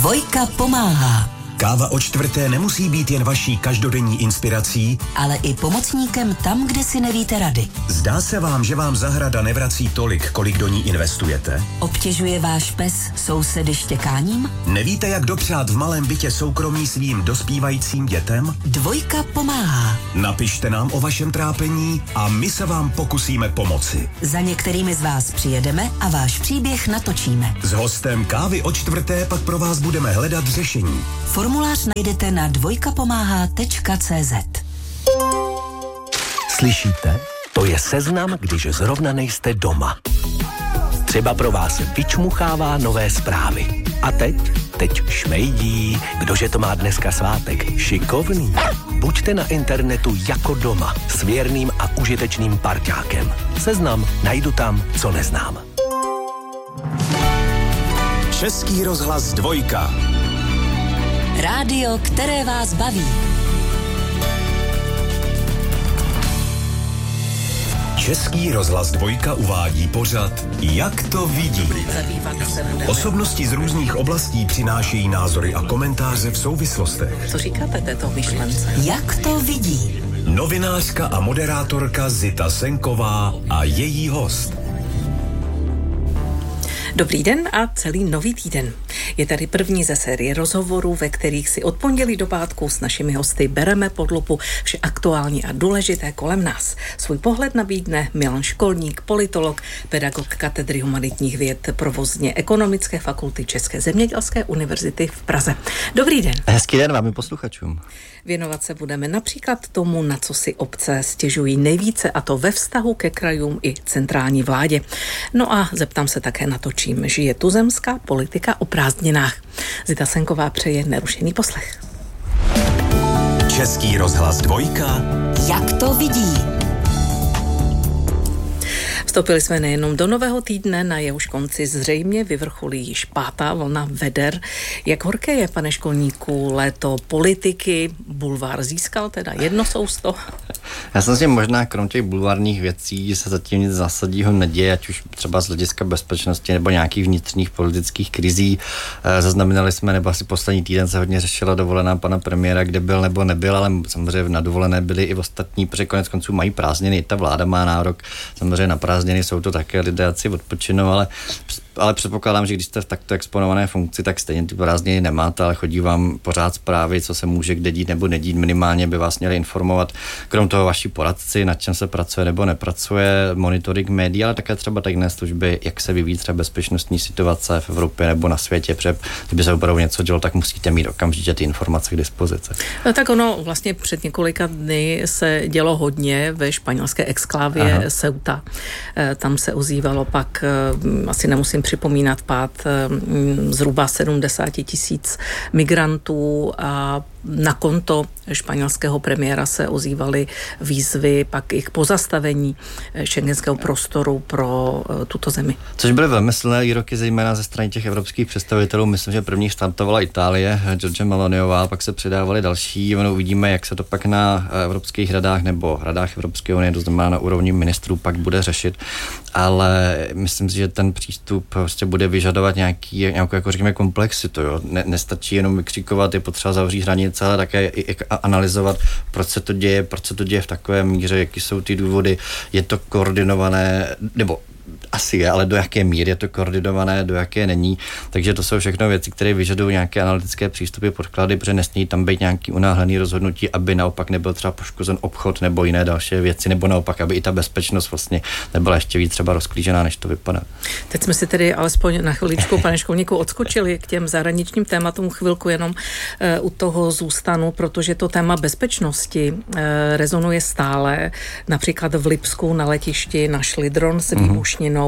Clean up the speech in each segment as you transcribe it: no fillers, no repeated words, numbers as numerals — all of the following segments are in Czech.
Dvojka pomáhá. Káva o čtvrté nemusí být jen vaší každodenní inspirací, ale i pomocníkem tam, kde si nevíte rady. Zdá se vám, že vám zahrada nevrací tolik, kolik do ní investujete? Obtěžuje váš pes sousedy štěkáním? Nevíte, jak dopřát v malém bytě soukromí svým dospívajícím dětem? Dvojka pomáhá. Napište nám o vašem trápení a my se vám pokusíme pomoci. Za některými z vás přijedeme a váš příběh natočíme. S hostem Kávy o čtvrté pak pro vás budeme hledat řešení. Formulář najdete na dvojkapomáhá.cz. Slyšíte? To je seznam, když zrovna nejste doma. Třeba pro vás vyčmuchává nové zprávy. A teď šmejdí. Kdože to má dneska svátek? Šikovný. Buďte na internetu jako doma s věrným a užitečným parťákem. Seznam najdu tam, co neznám. Český rozhlas Dvojka. Rádio, které vás baví. Český rozhlas Dvojka uvádí pořad Jak to vidí. Osobnosti z různých oblastí přinášejí názory a komentáře v souvislostech. Co říkáte této myšlence? Jak to vidí. Novinářka a moderátorka Zita Senková a její host. Dobrý den a celý nový týden. Je tady první ze série rozhovorů, ve kterých si od pondělí do pátku s našimi hosty bereme pod lupu vše aktuální a důležité kolem nás. Svůj pohled nabídne Milan Školník, politolog, pedagog katedry humanitních věd provozně ekonomické fakulty České zemědělské univerzity v Praze. Dobrý den. Hezký den vám i posluchačům. Věnovat se budeme například tomu, na co si obce stěžují nejvíce, a to ve vztahu ke krajům i centrální vládě. No a zeptám se také na to, čím žije tuzemská politika o prázdninách. Zita Senková přeje nerušený poslech. Český rozhlas Dvojka. Jak to vidí. Vstoupili jsme nejenom do nového týdne, na jehož konci zřejmě vyvrcholí již 5. vlna veder. Jak horké je, pane Školníku, léto politiky? Bulvár získal teda jedno sousto? Já jsem si možná krom těch bulvárních věcí, že se zatím nic zásadního neděje, ať už třeba z hlediska bezpečnosti nebo nějakých vnitřních politických krizí. Zaznamenali jsme, nebo asi poslední týden se hodně řešila dovolená pana premiéra, kde byl nebo nebyl, ale samozřejmě na dovolené byli i ostatní, protože konec konců mají prázdniny, i ta vláda má nárok samozřejmě na prázdniny, jsou to také lidé, ať si odpočinou, ale předpokládám, že když jste v takto exponované funkci, tak stejně ty prázdniny nemáte, ale chodí vám pořád zprávy, co se může kde dít nebo nedít, minimálně by vás měli informovat, krom toho vaši poradci, nad čem se pracuje nebo nepracuje, monitoring médií, ale také třeba tajné služby, jak se vyvíjí třeba bezpečnostní situace v Evropě nebo na světě, protože kdyby se opravdu něco dělo, tak musíte mít okamžitě ty informace k dispozici. No tak ono vlastně před několika dny se dělo hodně ve španělské exklávě Ceuta. Tam se ozývalo pak, asi nemusím připomínat, pád zhruba 70 000 migrantů a na konto španělského premiéra se ozývaly výzvy pak i k pozastavení schengenského prostoru pro tuto zemi. Což byly velmi silné výroky, zejména ze strany těch evropských představitelů. Myslím, že první startovala Itálie, Giorgia Meloniová, pak se přidávali další. Uvidíme, jak se to pak na evropských radách nebo radách Evropské unie, to znamená na úrovni ministrů, pak bude řešit. Ale myslím si, že ten přístup prostě bude vyžadovat nějakou jako řekněme komplexitu. Jo? Nestačí jenom vykřikovat, je potřeba zavřít hranice, ale také i analyzovat, proč se to děje v takové míře, jaký jsou ty důvody, je to koordinované, nebo asi je, ale do jaké míry je to koordinované, do jaké není. Takže to jsou všechno věci, které vyžadují nějaké analytické přístupy, podklady, protože nesmí tam být nějaký unáhlený rozhodnutí, aby naopak nebyl třeba poškozen obchod nebo jiné další věci, nebo naopak, aby i ta bezpečnost vlastně nebyla ještě víc třeba rozklížená, než to vypadá. Teď jsme si tedy alespoň na chviličku, pane Školníku, odskočili k těm zahraničním tématům, chvilku jenom u toho zůstanu, protože to téma bezpečnosti rezonuje stále. Například v Lipsku na letišti našli dron s výbušninou.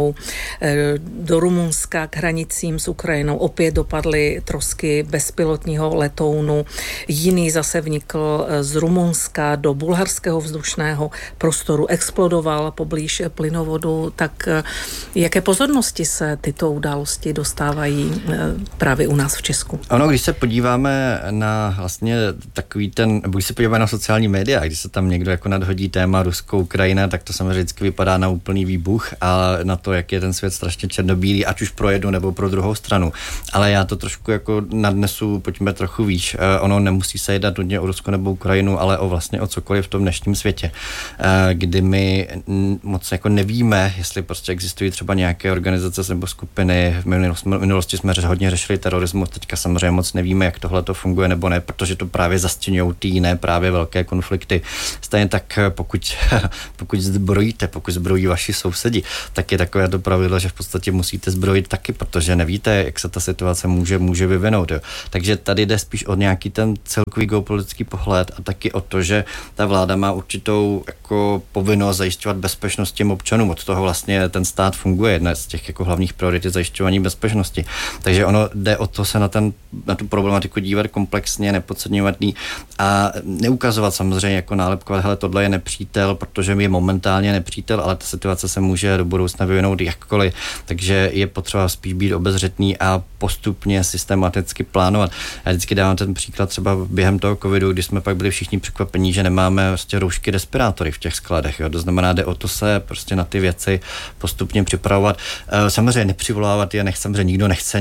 Do Rumunska k hranicím s Ukrajinou opět dopadly trosky bezpilotního letounu. Jiný zase vnikl z Rumunska do bulharského vzdušného prostoru, explodoval poblíž plynovodu. Tak jaké pozornosti se tyto události dostávají právě u nás v Česku? Ono, když se podíváme na vlastně takový když se podíváme na sociální média, když se tam někdo jako nadhodí téma Rusko, Ukrajina, tak to samozřejmě vždycky vypadá na úplný výbuch a na to, jak je ten svět strašně černobílý, ať už pro jednu nebo pro druhou stranu. Ale já to trošku jako nadnesu, pojďme trochu výš. Ono nemusí se jednat nutně o Rusko nebo Ukrajinu, ale vlastně o cokoliv v tom dnešním světě, kdy my moc jako nevíme, jestli prostě existují třeba nějaké organizace nebo skupiny. V minulosti jsme hodně řešili terorismus, teďka samozřejmě moc nevíme, jak tohle to funguje nebo ne, protože to právě zastěňují ty jiné právě velké konflikty. Stejně tak, pokud zbrojí vaši sousedi, tak je takové to pravidlo, že v podstatě musíte zbrojit taky, protože nevíte, jak se ta situace může vyvinout. Jo. Takže tady jde spíš o nějaký ten celkový geopolitický pohled a taky o to, že ta vláda má určitou jako povinnost zajišťovat bezpečnost těm občanům. Od toho vlastně ten stát funguje. Jedna z těch jako hlavních priorit je zajišťování bezpečnosti. Takže ono jde o to se na tu problematiku dívat komplexně, nepodceňovat a neukazovat samozřejmě jako nálepkovat, hele, tohle je nepřítel, protože je momentálně nepřítel, ale ta situace se může do budoucna vyvinout jakkoliv. Takže je potřeba spíš být obezřetný a postupně systematicky plánovat. Já vždycky dávám ten příklad třeba během toho covidu, kdy jsme pak byli všichni překvapení, že nemáme prostě roušky, respirátory v těch skladech. Jo. To znamená, jde o to se prostě na ty věci postupně připravovat. Samozřejmě nepřivolávat je, samozřejmě nikdo nechce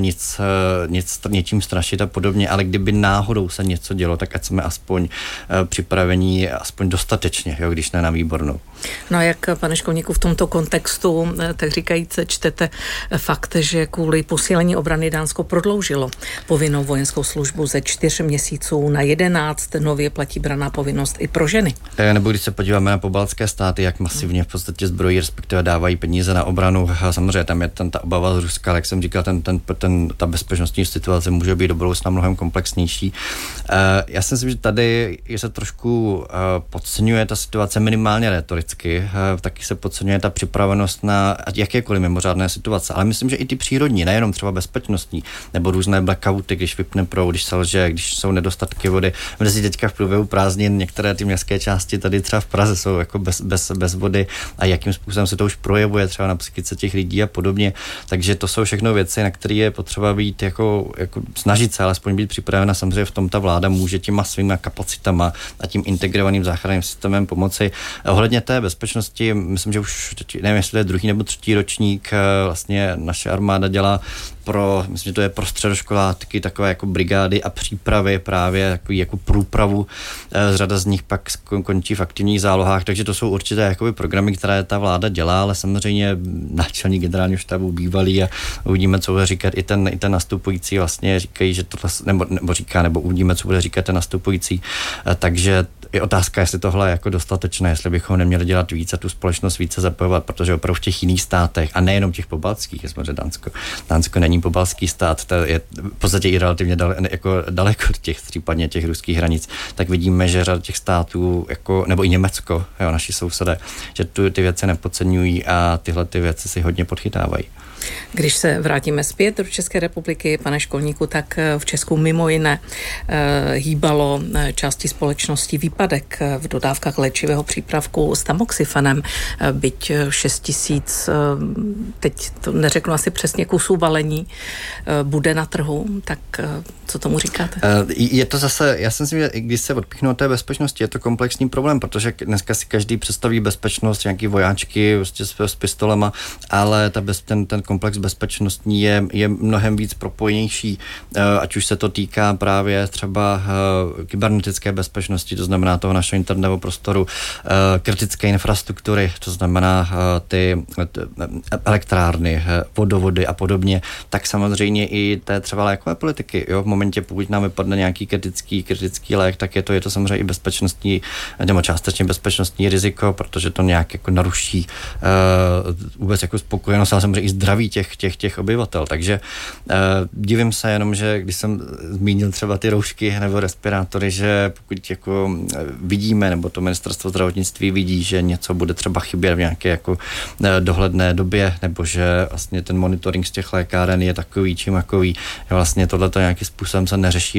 něčím strašit a podobně, ale kdyby náhodou se něco dělo, tak ať jsme aspoň připravení, aspoň dostatečně, jo, když ne na výbornou. No a jak, pane Školníku, v tomto kontextu, tak říkajíc, čtete fakt, že kvůli posílení obrany Dánsko prodloužilo povinnou vojenskou službu ze 4 měsíců na 11, nově platí branná povinnost i pro ženy. Nebo když se podíváme na pobaltské státy, jak masivně v podstatě zbrojí, respektive dávají peníze na obranu. Samozřejmě tam je ta obava z Ruska, jak jsem říkal, ta bezpečnostní situace může být do budoucna mnohem komplexnější. Já si myslím, že tady se trošku podceňuje ta situace minimálně rétoricky, taky se podceňuje ta připravenost na jakékoliv mimořádné situace, ale myslím, že i ty přírodní, nejenom třeba bezpečnostní, nebo různé blackouty, když vypne proud, když selže, když jsou nedostatky vody. Mezi teďka v průběhu prázdnin některé ty městské části tady třeba v Praze jsou jako bez vody a jakým způsobem se to už projevuje třeba na psychice těch lidí a podobně. Takže to jsou všechno věci, na které je potřeba být jako snažit se alespoň být připravena. Samozřejmě v tom ta vláda může těma svýma kapacitama a tím integrovaným záchranným systémem pomoci. Ohledně té bezpečnosti, myslím, že už nevím, jestli to je 2. nebo 3. ročník, vlastně naše armáda dělá myslím, že to je pro středoškoláky takové jako brigády a přípravy právě takový jako průpravu. Řada z nich pak končí v aktivních zálohách, takže to jsou určité jakoby programy, které ta vláda dělá, ale samozřejmě náčelník generálního štábu bývalý a uvidíme, co bude říkat i ten nastupující, vlastně říkají, že to nebo uvidíme, co bude říkat ten nastupující. Takže je otázka, jestli tohle je jako dostatečné, jestli bychom neměli dělat více, tu společnost více zapojovat, protože opravdu v těch jiných státech, a nejenom těch pobaltských, samozřejmě Dánsko není pobaltský stát, to je v podstatě i relativně daleko od těch případně těch ruských hranic, tak vidíme, že řada těch států, nebo i Německo, jo, naši sousedé, že ty věci nepodceňují a tyhle ty věci si hodně podchytávají. Když se vrátíme zpět do České republiky, pane Školníku, tak v Česku mimo jiné hýbalo části společnosti výpadek v dodávkách léčivého přípravku s tamoxifanem, byť 6 000, teď to neřeknu asi přesně, kusů balení bude na trhu, tak co tomu říkáte? Je to zase, já si myslím, že když se odpíchnu od té bezpečnosti, je to komplexní problém, protože dneska si každý představí bezpečnost, nějaký vojáčky s pistolema, ale ten komplex bezpečnostní je mnohem víc propojenější, ať už se to týká právě třeba kybernetické bezpečnosti, to znamená toho našeho internetového prostoru, kritické infrastruktury, to znamená ty elektrárny, vodovody a podobně, tak samozřejmě i té třeba lékové politiky. Jo? V momentě, pokud nám vypadne nějaký kritický lék, tak je to samozřejmě i bezpečnostní, nebo částečně bezpečnostní riziko, protože to nějak jako naruší vůbec jako spokojenost, ale samozřejmě i zdraví těch obyvatel. Takže divím se jenom, že když jsem zmínil třeba ty roušky nebo respirátory, že pokud jako vidíme, nebo to ministerstvo zdravotnictví vidí, že něco bude třeba chybět v nějaké jako dohledné době, nebo že vlastně ten monitoring z těch lékáren je takový či makový, že vlastně tohleto nějakým způsobem se neřeší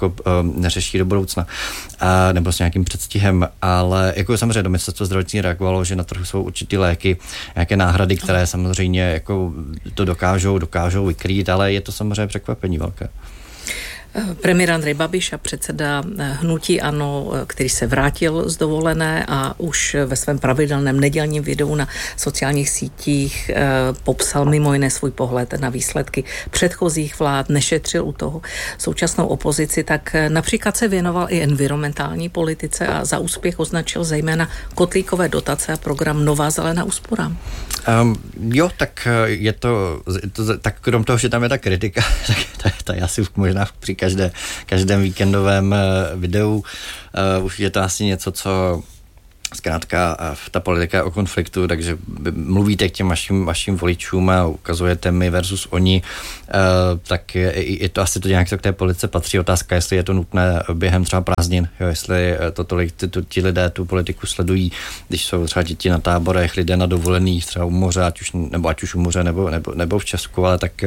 do budoucna, nebo s nějakým předstihem, ale jako samozřejmě do ministerstva zdravotnictví reagovalo, že na trhu jsou určitý léky, nějaké náhrady, které samozřejmě jako to dokážou vykrýt, ale je to samozřejmě překvapení velké. Premiér Andrej Babiš a předseda hnutí ANO, který se vrátil z dovolené a už ve svém pravidelném nedělním videu na sociálních sítích popsal mimo jiné svůj pohled na výsledky předchozích vlád, nešetřil u toho současnou opozici, tak například se věnoval i environmentální politice a za úspěch označil zejména kotlíkové dotace a program Nová zelená úspora. Jo, tak je to tak krom toho, že tam je ta kritika, tak já si možná při každém víkendovém videu už je to asi něco, co zkrátka ta politika je o konfliktu, takže mluvíte k těm vašim voličům a ukazujete my versus oni, tak je to asi to nějak k té politice patří. Otázka, jestli je to nutné během třeba prázdnin, jo, jestli to tolik ti lidé tu politiku sledují, když jsou třeba děti na táborech, lidé na dovolených, třeba u moře, ať už u moře nebo v Česku, ale tak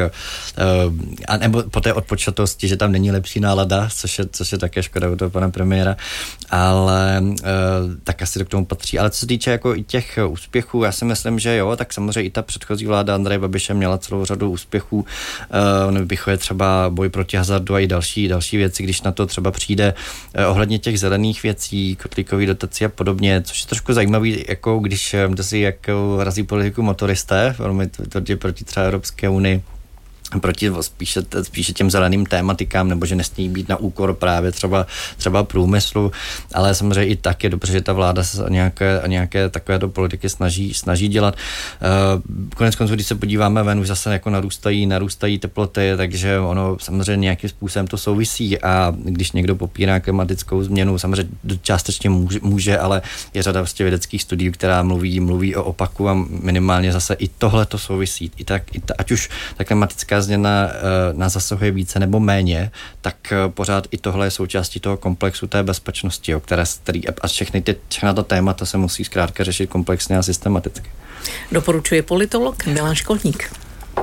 a nebo po té odpočatosti, že tam není lepší nálada, což je také škoda u toho pana premiéra, ale tak asi tomu patří. Ale co se týče jako i těch úspěchů, já si myslím, že jo, tak samozřejmě i ta předchozí vláda Andreje Babiše měla celou řadu úspěchů. Vypichuje třeba boj proti hazardu a i další věci, když na to třeba přijde ohledně těch zelených věcí, kotlíkových dotací a podobně, což je trošku zajímavý, jako když si jak razí politiku motoristé, velmi tvrdě proti třeba Evropské unii, proti spíše těm zeleným tématikám, nebo že nesmí být na úkor právě třeba průmyslu, ale samozřejmě i tak je dobře, že ta vláda se nějaké takovéto politiky snaží dělat. Konec konců, když se podíváme ven, už zase jako narůstají teploty, takže ono samozřejmě nějakým způsobem to souvisí a když někdo popírá klimatickou změnu, samozřejmě částečně může, ale je řada vlastně vědeckých studií, která mluví o opaku a minimálně zase i tohle to souvisí. Ať už ta klimatická změna nás zasahuje více nebo méně, tak pořád i tohle je součástí toho komplexu té bezpečnosti, který a všechna ta témata se musí zkrátka řešit komplexně a systematicky. Doporučuje politolog Milan Školník.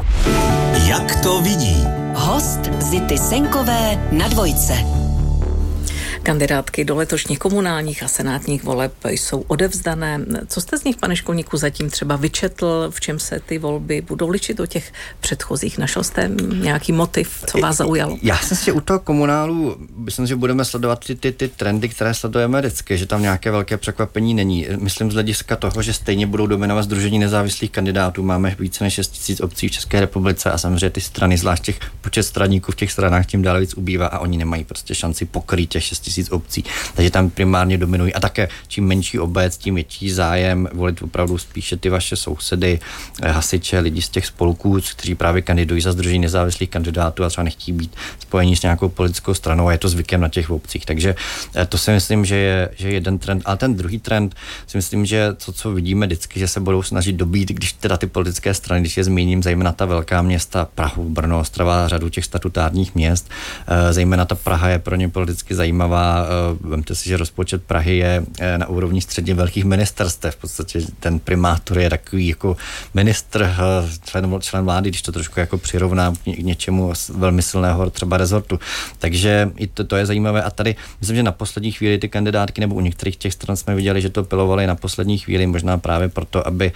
Jak to vidí? Host Zity Senkové na Dvojce. Kandidátky do letošních komunálních a senátních voleb jsou odevzdané. Co jste z nich, pane Školníku, zatím třeba vyčetl, v čem se ty volby budou ličit od těch předchozích? Našel jste nějaký motiv, co vás zaujalo? Já jsem si u toho komunálu, myslím, že budeme sledovat ty trendy, které sledujeme vždycky, že tam nějaké velké překvapení není. Myslím z hlediska toho, že stejně budou dominovat sdružení nezávislých kandidátů. Máme více než 6 000 obcí v České republice a samozřejmě ty strany, zvlášť těch počet straníků v těch stranách tím dále víc ubývá a oni nemají prostě šanci pokrýt těch 6 000 obcí. Takže tam primárně dominují a také čím menší obec, tím větší zájem volit opravdu spíše ty vaše sousedy, hasiče, lidi z těch spolků, kteří právě kandidují za sdružení nezávislých kandidátů a třeba nechtějí být spojení s nějakou politickou stranou a je to zvykem na těch obcích. Takže to si myslím, že je jeden trend. Ale ten druhý trend si myslím, že co vidíme vždycky, že se budou snažit dobít, když teda ty politické strany, když je zmíním, zejména ta velká města, Prahu, Brno, Ostrava, řadu těch statutárních měst, zejména ta Praha je pro ně politicky zajímavá. Vemte si, že rozpočet Prahy je na úrovni středně velkých ministerstev. V podstatě ten primátor je takový jako ministr, člen vlády, když to trošku jako přirovnám k něčemu velmi silného třeba rezortu. Takže i to je zajímavé. A tady myslím, že na poslední chvíli ty kandidátky nebo u některých těch stran jsme viděli, že to pilovali na poslední chvíli, možná právě proto, aby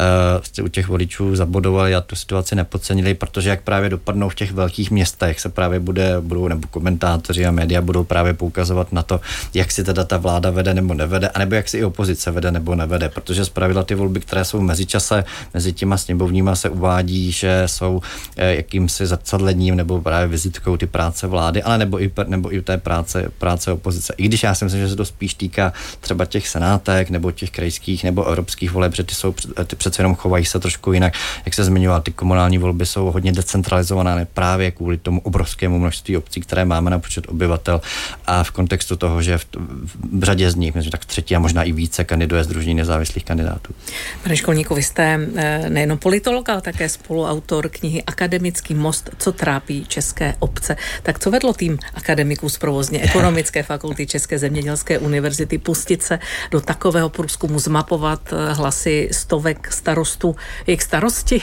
u těch voličů zabodovali a tu situaci nepodcenili, protože jak právě dopadnou v těch velkých městech, se právě budou nebo komentátoři a média budou právě poukazovat na to, jak si teda ta vláda vede nebo nevede, anebo jak si i opozice vede nebo nevede, protože zpravidla ty volby, které jsou v mezičase, mezi těma sněmovníma se uvádí, že jsou jakýmsi zrcadlením nebo právě vizitkou ty práce vlády, ale nebo i té práce opozice. I když já si myslím, že se to spíš týká třeba těch senátek nebo těch krajských nebo evropských voleb, že ty přece jenom chovají se trošku jinak. Jak se zmiňoval, ty komunální volby jsou hodně decentralizované právě kvůli tomu obrovskému množství obcí, které máme na počet obyvatel a v kontextu toho, že v řadě z nich, myslím, tak třetí a možná i více kandiduje sdružení nezávislých kandidátů. Pane Školníku, vy jste nejenom politolog, ale také spoluautor knihy Akademický most, co trápí české obce. Tak co vedlo tým akademiků z provozně ekonomické fakulty České zemědělské univerzity pustit se do takového průzkumu, zmapovat hlasy stovek starostů, jejich starosti?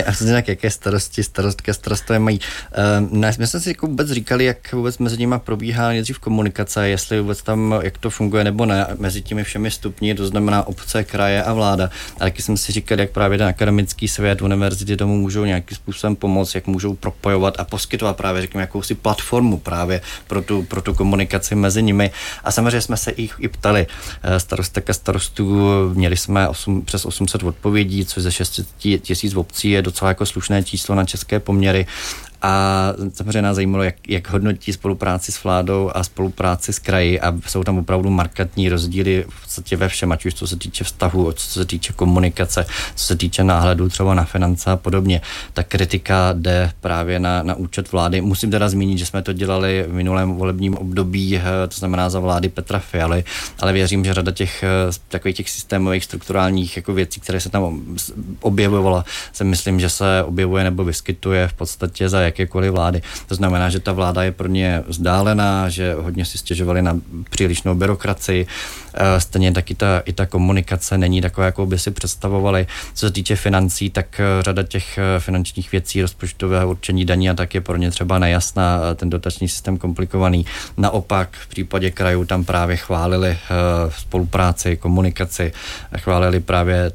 Jaké starostky starostové mají. My jsme si vůbec říkali, jak vůbec mezi nimi probíhá nejdřív komunikace, jestli vůbec tam, jak to funguje nebo ne, mezi těmi všemi stupni, to znamená obce, kraje a vláda. A taky jsem si říkal, jak právě ten akademický svět, univerzity tomu můžou nějakým způsobem pomoct, jak můžou propojovat a poskytovat právě, řekněme, jakousi platformu právě pro tu komunikaci mezi nimi. A samozřejmě jsme se i ptali starostek a starostů, měli jsme přes 800 odpovědí, což ze 600 000 obcí je docela jako slušné číslo na české poměry. A samozřejmě nás zajímalo, jak hodnotí spolupráci s vládou a spolupráci s kraji a jsou tam opravdu markantní rozdíly v podstatě ve všem, ať už co se týče vztahu, co se týče komunikace, co se týče náhledu třeba na finance a podobně. Ta kritika jde právě na účet vlády. Musím teda zmínit, že jsme to dělali v minulém volebním období, to znamená za vlády Petra Fialy, ale věřím, že řada těch takových těch systémových strukturálních jako věcí, které se tam objevovala, se myslím, že se objevuje nebo vyskytuje v podstatě za jakékoliv vlády. To znamená, že ta vláda je pro ně vzdálená, že hodně si stěžovali na přílišnou byrokracii. Stejně tak i ta komunikace není taková, jako by si představovali. Co se týče financí, tak řada těch finančních věcí, rozpočtového určení daní a tak je pro ně třeba nejasná, ten dotační systém komplikovaný. Naopak v případě krajů tam právě chválili spolupráci, komunikaci, chválili právě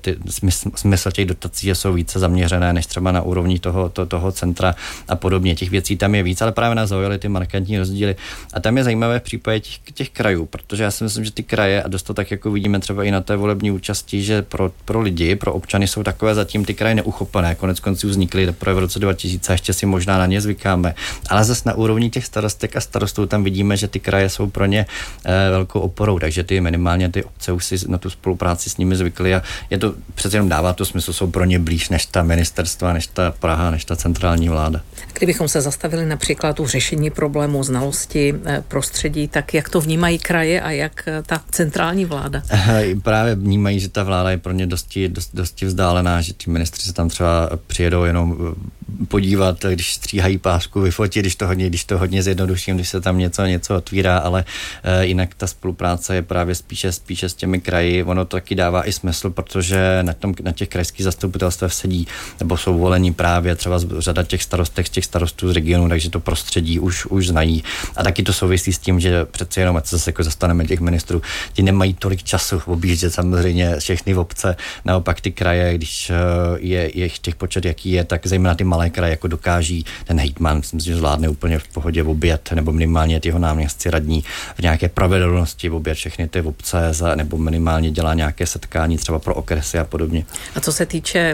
smysl těch dotací, že jsou více zaměřené než třeba na úrovni toho centra a podobně. Těch věcí tam je víc, ale právě nás zaujaly ty markantní rozdíly. A tam je zajímavé v případě těch krajů, protože já si myslím, že ty kraje, a dost to tak jako vidíme třeba i na té volební účasti, že pro lidi, pro občany jsou takové zatím ty kraje neuchopené. Koneckonců vznikly teprve v roce 2000 a ještě si možná na ně zvykáme. Ale zase na úrovni těch starostek a starostů tam vidíme, že ty kraje jsou pro ně velkou oporou, takže minimálně ty obce už si na tu spolupráci s nimi zvykly a je to přece jenom dává to smysl, jsou pro ně blíž než ta ministerstva, než ta Praha, než ta centrální vláda. Kdybychom se zastavili například u řešení problémů znalosti prostředí, tak jak to vnímají kraje a jak ta centrální vláda? Právě vnímají, že ta vláda je pro ně dosti vzdálená, že ti ministři se tam třeba přijedou jenom podívat, když stříhají pásku, vyfotit, když to hodně zjednoduším, když se tam něco otvírá, ale jinak ta spolupráce je právě spíše s těmi kraji. Ono to taky dává i smysl, protože na těch krajských zastupitelstvech sedí nebo jsou volení právě třeba řada těch starostů z regionu, takže to prostředí už znají. A taky to souvisí s tím, že přece jenom, ať se zase jako zastaneme těch ministrů, ti nemají tolik času objíždět samozřejmě všechny obce. Naopak ty kraje, když je těch počet, jaký je, tak zejména ty malé kraje jako dokáží ten hejtman, myslím si, že zvládne úplně v pohodě objet, nebo minimálně jeho náměstci radní v nějaké pravidelnosti objet všechny ty obce, nebo minimálně dělá nějaké setkání třeba pro okresy a podobně. A co se týče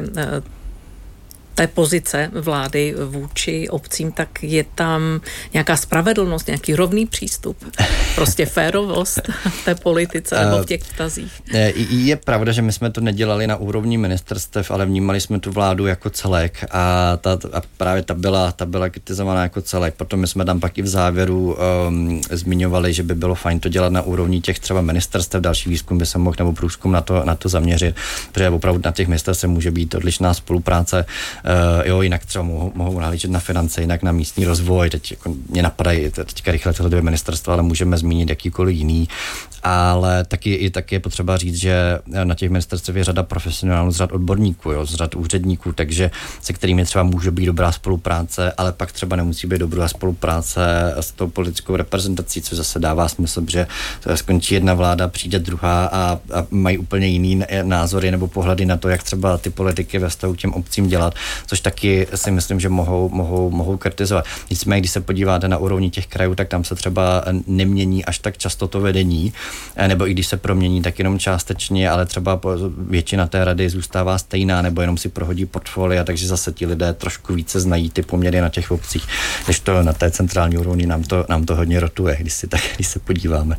té pozice vlády vůči obcím, tak je tam nějaká spravedlnost, nějaký rovný přístup, prostě férovost v té politice nebo v těch vztazích. Je pravda, že my jsme to nedělali na úrovni ministerstev, ale vnímali jsme tu vládu jako celek a právě ta byla kritizovaná jako celek. Potom my jsme tam pak i v závěru zmiňovali, že by bylo fajn to dělat na úrovni těch třeba ministerstev, další výzkum by se mohl nebo průzkum na to zaměřit, protože opravdu na těch ministerstvech může být odlišná spolupráce. Jinak třeba mohou nahlížet na finance, jinak na místní rozvoj. Teď jako mě napadají teďka rychle tyhle dvě ministerstva, ale můžeme zmínit jakýkoliv jiný. Ale taky je potřeba říct, že na těch ministerstvech je řada profesionálů, z řad odborníků, z řad úředníků, takže se kterými třeba může být dobrá spolupráce, ale pak třeba nemusí být dobrá spolupráce s tou politickou reprezentací, což zase dává smysl, že skončí jedna vláda, přijde druhá a mají úplně jiný názory nebo pohledy na to, jak třeba ty politiky ve vztahu k těm obcím dělat, což taky si myslím, že mohou kritizovat. Nicméně, když se podíváte na úrovni těch krajů, tak tam se třeba nemění až tak často to vedení, nebo i když se promění, tak jenom částečně, ale třeba většina té rady zůstává stejná, nebo jenom si prohodí portfolia, takže zase ti lidé trošku více znají ty poměry na těch obcích, než to na té centrální úrovni nám to hodně rotuje, když se podíváme.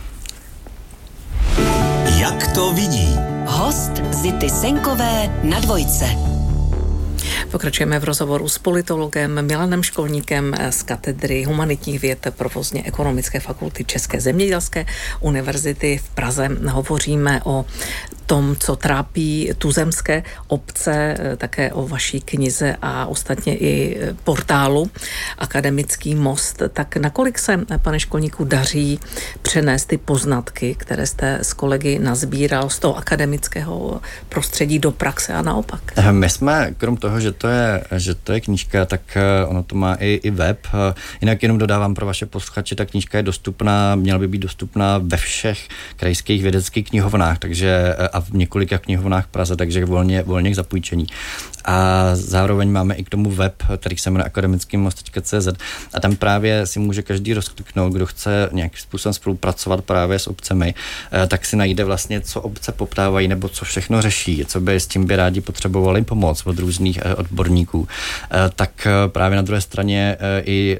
Jak to vidí? Host Zity Senkové na Dvojce. Pokračujeme v rozhovoru s politologem Milanem Školníkem z katedry humanitních věd Provozně ekonomické fakulty České zemědělské univerzity v Praze. Hovoříme o tom, co trápí tuzemské obce, také o vaší knize a ostatně i portálu Akademický most. Tak nakolik se, pane Školníku, daří přenést ty poznatky, které jste s kolegy nazbíral z toho akademického prostředí do praxe a naopak? My jsme, krom toho, že to je knížka, tak ono to má i web. Jinak jenom dodávám pro vaše posluchače, ta knížka je dostupná, měla by být dostupná ve všech krajských vědeckých knihovnách, takže a v několika knihovnách v Praze, takže volně k zapůjčení. A zároveň máme i k tomu web, který se jmenuje akademickýmost.cz a tam právě si může každý rozkliknout, kdo chce nějakým způsobem spolupracovat právě s obcemi, tak si najde vlastně, co obce poptávají nebo co všechno řeší, co by s tím by rádi potřebovali pomoc od různých odborníků. Tak právě na druhé straně i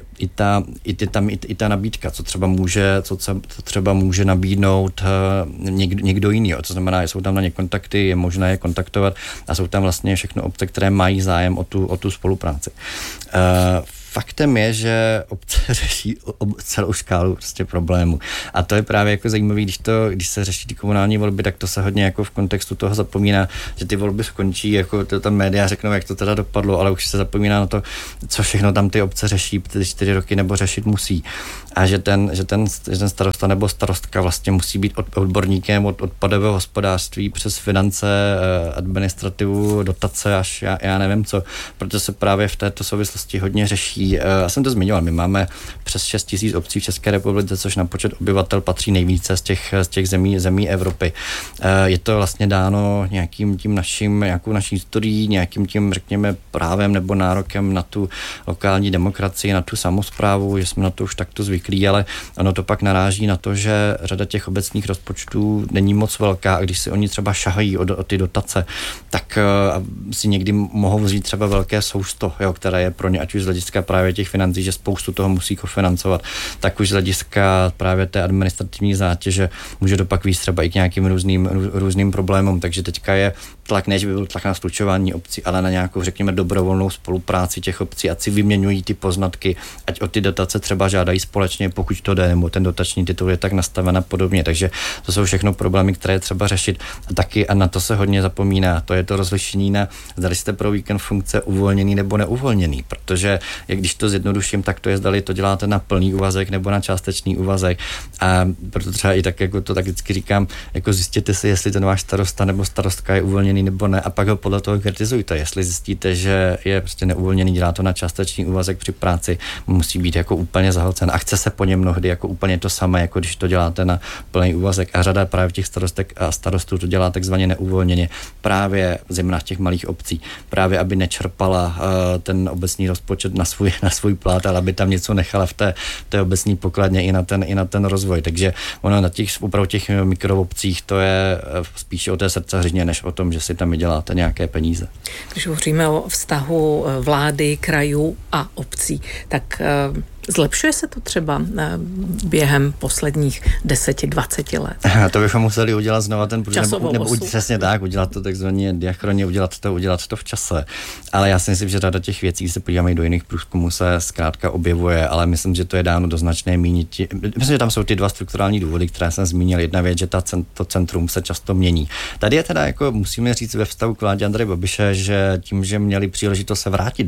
ta nabídka, co třeba může nabídnout někdo jiný. To znamená, jsou tam na ně kontakty, je možné je kontaktovat a jsou tam vlastně všechno obce, které mají zájem o tu spolupráci. Faktem je, že obce řeší celou škálu prostě problémů. A to je právě jako zajímavé, když se řeší ty komunální volby, tak to se hodně jako v kontextu toho zapomíná, že ty volby skončí, jako to tam média řeknou, jak to teda dopadlo, ale už se zapomíná na to, co všechno tam ty obce řeší 4 roky nebo řešit musí. A že ten starosta nebo starostka vlastně musí být odborníkem od odpadového hospodářství přes finance, administrativu, dotace až já nevím co, protože se právě v této souvislosti hodně řeší. Já jsem to zmiňoval, my máme přes 6 000 obcí v České republice, což na počet obyvatel patří nejvíce z těch zemí Evropy. Je to vlastně dáno nějakou naší historií, nějakým tím, řekněme, právem nebo nárokem na tu lokální demokracii, na tu samosprávu, že jsme na to už takto zvyklí, ale ono to pak naráží na to, že řada těch obecních rozpočtů není moc velká a když si oni třeba šahají o ty dotace, tak si někdy mohou vzít třeba velké sousto, které je pro ně, ať už z hlediska právě těch financí, že spoustu toho musí kofinancovat, tak už z hlediska právě té administrativní zátěže může to pak víc třeba i k nějakým různým problémům, takže teďka je tlak, než by byl tlak na slučování obcí, ale na nějakou, řekněme, dobrovolnou spolupráci těch obcí, ať si vyměňují ty poznatky, ať o ty dotace třeba žádají společně, pokud to jde, nebo ten dotační titul je tak nastaven a podobně. Takže to jsou všechno problémy, které je třeba řešit. A na to se hodně zapomíná. To je to rozlišení na, zdali jste pro víkend funkce uvolněný nebo neuvolněný, protože když to zjednoduším, tak to je, zdali to děláte na plný úvazek nebo na částečný úvazek. A proto třeba i tak, jako to tak vždycky říkám, jako zjistěte si, jestli ten váš starosta nebo starostka je uvolněný nebo ne, a pak ho podle toho kritizujte. Jestli zjistíte, že je prostě neuvolněný, dělá to na částečný úvazek při práci, musí být jako úplně zahlcen a chce se po něm mnohdy jako úplně to samé, jako když to děláte na plný úvazek. A řada právě těch starostek a starostů to dělá takzvaně neuvolněně, právě zejména v těch malých obcí, právě aby nečerpala ten obecní rozpočet na svůj plát, ale aby tam něco nechala v té obecní pokladně i na ten rozvoj. Takže ono na těch opravdu těch mikroobcích to je spíše o té srdcařině, než o tom, že si tam děláte nějaké peníze. Když hovoříme o vztahu vlády, krajů a obcí, tak zlepšuje se to třeba během posledních 10-20 let? To bychom museli udělat znova ten nebo přesně tak, udělat to takzvaně diachroně, udělat to v čase. Ale já si myslím, že řada těch věcí, když se podíváme do jiných průzkumů, se zkrátka objevuje, ale myslím, že to je dáno do značné míry. Myslím, že tam jsou ty dva strukturální důvody, které jsem zmínil. Jedna věc, že to centrum se často mění. Tady je teda, jako musíme říct ve vztahu k vládě Andreje Babiše, že tím, že měli příležitost se vrátit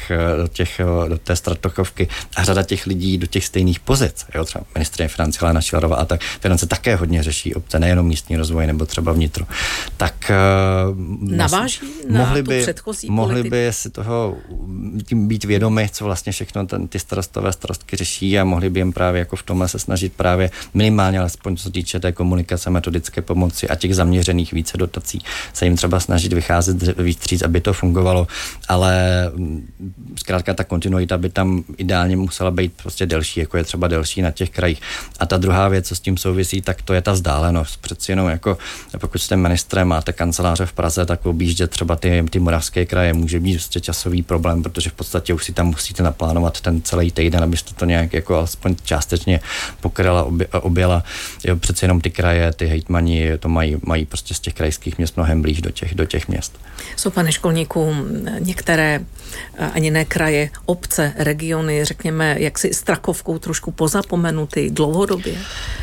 do té Stratochovky a řada těch lidí do těch stejných pozic. Jo, třeba ministryně financí Alena Schillerová a tak. Finance také hodně řeší obce, nejenom místní rozvoj nebo třeba vnitro. Tak naváží na tu předchozí mohli by si toho tím být vědomi, co vlastně všechno ty starostky řeší a mohli by jim právě jako v tomhle se snažit právě minimálně, alespoň co týče té komunikace, metodické pomoci a těch zaměřených více dotací, se jim třeba snažit vycházet víc vstříc, aby to fungovalo, ale zkrátka ta kontinuita by tam ideálně musela být prostě delší, jako je třeba delší na těch krajích. A ta druhá věc, co s tím souvisí, tak to je ta vzdálenost. Přeci jenom jako pokud jste ministrem, máte kanceláře v Praze, tak objíždět třeba ty moravské kraje může být prostě časový problém, protože v podstatě už si tam musíte naplánovat ten celý týden, abyste to nějak jako alespoň částečně pokryla, objela. Jo, přeci jenom ty kraje, ty hejtmani to mají prostě z těch krajských měst mnohem blíž do těch měst. Jsou, pane Školníku, některé ani ne kraje, obce, regiony, řekněme, jaksi Strakovkou trošku pozapomenutý dlouhodobě?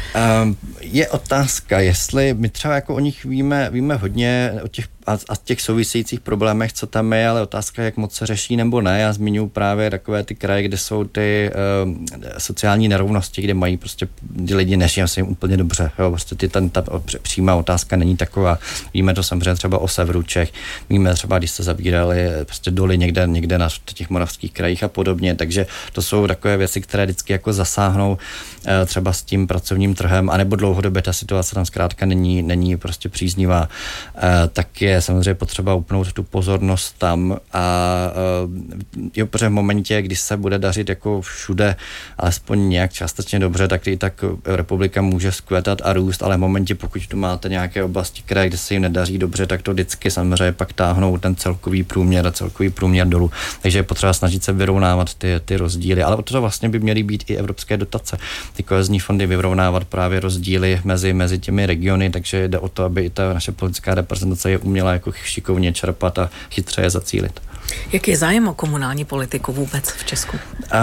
Je otázka, jestli my třeba jako o nich víme hodně o těch souvisejících problémech, co tam je, ale otázka, jak moc se řeší nebo ne. Já zmiňuji právě takové ty kraje, kde jsou ty sociální nerovnosti, kde mají prostě ty lidi nežijí se jim úplně dobře. Jo, prostě ta přímá otázka není taková. Víme to samozřejmě třeba o severu Čech, víme třeba, když se zabírali prostě doly někde na těch moravských krajích a podobně, takže to jsou takové věci, které vždycky jako zasáhnou třeba s tím pracovním trhem, anebo dlouhodobě ta situace tam zkrátka není prostě příznivá, tak je samozřejmě potřeba upnout tu pozornost tam a protože v momentě, kdy se bude dařit jako všude alespoň nějak částečně dobře, tak i tak republika může zkvétat a růst, ale v momentě, pokud tu máte nějaké oblasti, kde se jim nedaří dobře, tak to vždycky samozřejmě pak táhnou ten celkový průměr dolů. Takže je potřeba snažit se vyrovnávat ty rozdíly, ale to vlastně by měly být i evropské dotace. Ty kohezní fondy vyrovnávat právě rozdíly mezi těmi regiony, takže jde o to, aby i ta naše politická reprezentace je uměla jako šikovně čerpat a chytře je zacílit. Jaký je zájem o komunální politiku vůbec v Česku?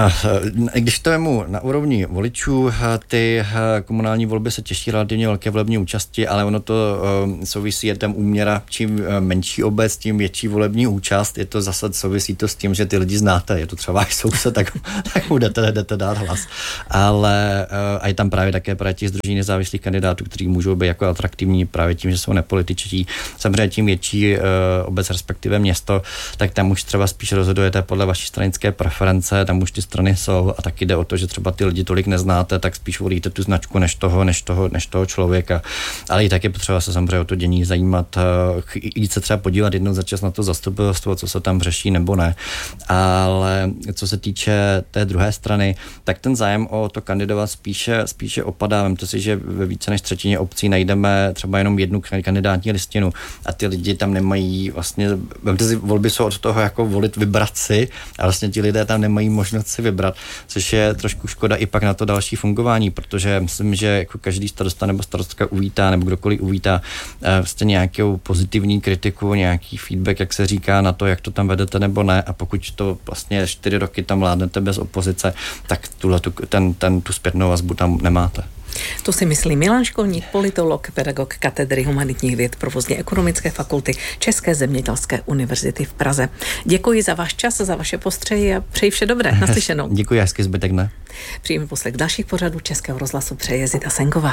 Když to vemu na úrovni voličů, ty komunální volby se těší relativně velké volební účasti, ale ono to souvisí je tam úměra, čím menší obec, tím větší volební účast. Je to zase souvisí to s tím, že ty lidi znáte, je to třeba váš soused, tak mu jdete dát hlas. Ale a je tam právě také právě těch sdružení nezávislých kandidátů, kteří můžou být jako atraktivní právě tím, že jsou nepolitičtí. Samozřejmě tím větší obec, respektive město, tak tam už třeba spíš rozhodujete podle vaší stranické preference, tam už ty strany jsou a taky jde o to, že třeba ty lidi tolik neznáte, tak spíš volíte tu značku než toho člověka. Ale i tak je potřeba se samozřejmě o to dění zajímat, jít se třeba podívat jednou za čas na to zastupitelstvo, co se tam řeší nebo ne. Ale co se týče té druhé strany, tak ten zájem o to kandidovat spíše opadá. Vemte si, že ve více než třetině obcí najdeme třeba jenom jednu kandidátní listinu a ty lidi tam nemají vlastně, vemte si, volby jsou od toho jako volit, vybrat si a vlastně ti lidé tam nemají možnost si vybrat, což je trošku škoda i pak na to další fungování, protože myslím, že jako každý starosta nebo starostka uvítá, nebo kdokoliv uvítá vlastně nějakou pozitivní kritiku, nějaký feedback, jak se říká na to, jak to tam vedete nebo ne, a pokud to vlastně 4 roky tam vládnete bez opozice, tak tu zpětnou vazbu tam nemáte. To si myslí Milan Školník, politolog, pedagog katedry humanitních věd Provozně ekonomické fakulty České zemědělské univerzity v Praze. Děkuji za váš čas, za vaše postřehy a přeji vše dobré. Naslyšenou. Děkuji, hezký zbytek dne. Příjemný poslech dalších pořadů Českého rozhlasu přeje Zita Senková.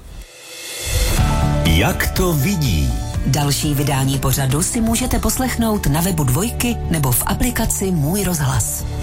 Jak to vidí? Další vydání pořadu si můžete poslechnout na webu Dvojky nebo v aplikaci Můj rozhlas.